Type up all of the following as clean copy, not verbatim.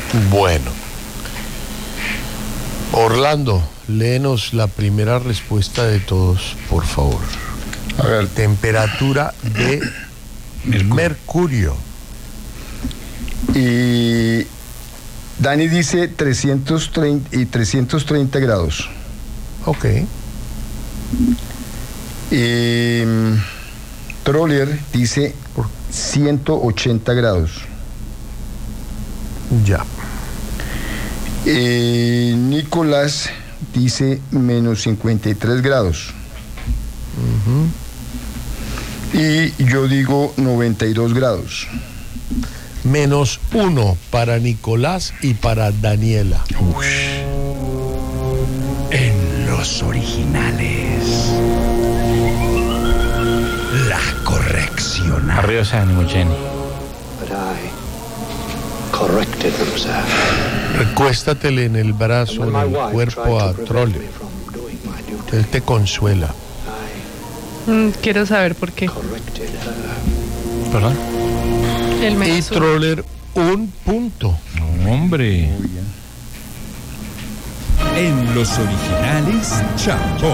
Bueno. Orlando, léenos la primera respuesta de todos, por favor. A ver. Temperatura de Mercurio. Y Dani dice 330 grados. Ok. Y Troller dice 180 grados. Ya. Nicolás dice menos 53 grados. Y yo digo 92 grados. -1 para Nicolás y para Daniela. En los originales, la corrección. Arriba ese ánimo, Jenny. But I corrected them, sir. Recuéstatele en el brazo, en el cuerpo a Troller. Él te consuela. Quiero saber por qué. ¿Perdón? El Y menos uno. Troller, 1 punto. No, hombre. En los originales, chambó.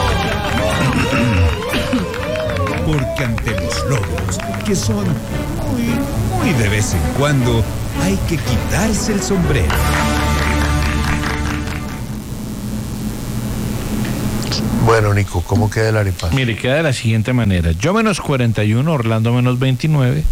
Porque ante los logros, que son muy de vez en cuando, hay que quitarse el sombrero. Bueno, Nico, ¿cómo queda el arepaso? Mire, queda de la siguiente manera. Yo menos 41, Orlando menos 29.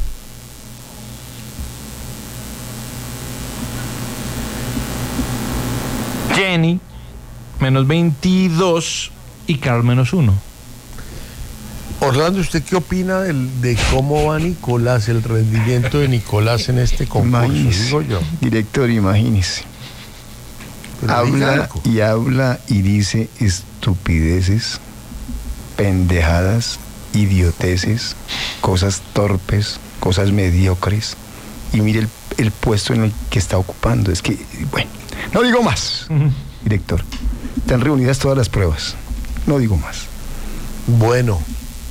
Jenny menos 22 y Carl menos 1. Orlando, ¿usted qué opina de cómo va Nicolás, el rendimiento de Nicolás en este concurso? Imagínese, Digo yo. director, imagínese. Pero diga Habla algo. y habla y dice estupideces, pendejadas, idioteces, cosas torpes, cosas mediocres. Y mire el puesto en el que está ocupando. Es que, bueno, no digo más, director. Están reunidas todas las pruebas. No digo más. Bueno.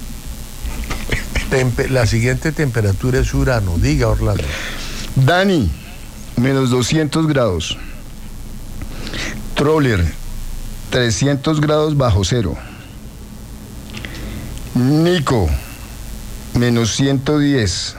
La siguiente temperatura es Urano. Diga, Orlando. Dani, menos 200 grados. Troller, 300 grados bajo cero. Nico, menos 110.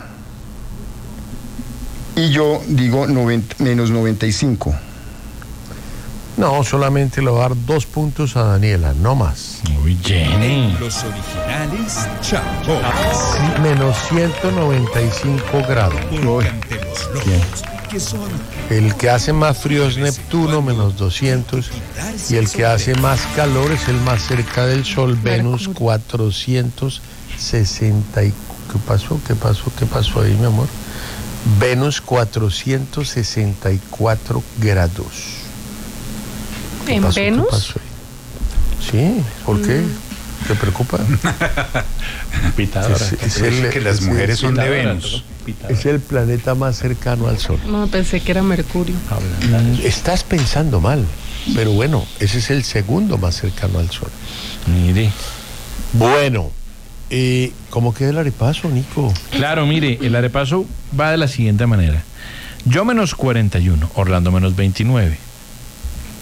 Y yo digo menos 95. No, solamente le voy a dar 2 puntos a Daniela, no más. Uy, Jenny. En los originales, chambó. Menos 195 grados. Porque ante los logros, que son El que hace más frío es Neptuno, menos 200. Y el que hace más calor es el más cerca del Sol, Venus, 460. ¿Qué pasó? ¿Qué pasó ahí, mi amor? Venus, 464 grados. ¿En pasó? Venus? ¿Qué pasó ahí? Sí, ¿por qué? ¿Te preocupa? Pitadora. Que las mujeres son de Venus. Es el planeta más cercano al Sol. No, pensé que era Mercurio. Estás pensando mal, pero bueno, ese es el segundo más cercano al Sol. Mire. Bueno, ¿cómo queda el arepaso, Nico? Claro, mire, el arepaso va de la siguiente manera. Yo menos 41, Orlando menos 29.